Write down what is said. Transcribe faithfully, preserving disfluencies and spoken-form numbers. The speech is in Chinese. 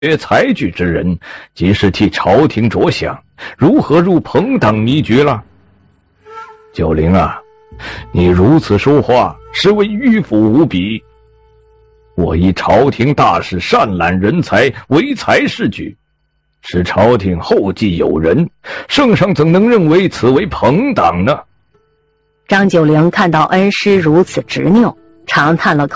学才具之人，即是替朝廷着想，如何入朋党迷局了？九龄啊，你如此说话，实为迂腐无比。我以朝廷大事善揽人才，唯才是举，使朝廷后继有人，圣上怎能认为此为朋党呢？ 张九龄看到恩师如此执拗，长叹了口